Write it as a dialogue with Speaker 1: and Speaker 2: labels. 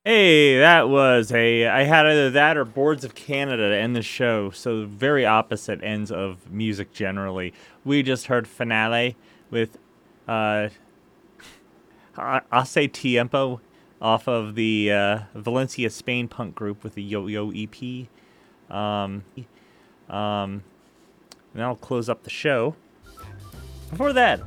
Speaker 1: Hey, that was I had either that or Boards of Canada to end the show, so very opposite ends of music generally. We just heard Finale with uh, Hace Tiempo off of the Valencia, Spain punk group with the Yo Yo EP. Um, and that'll close up the show. Before that,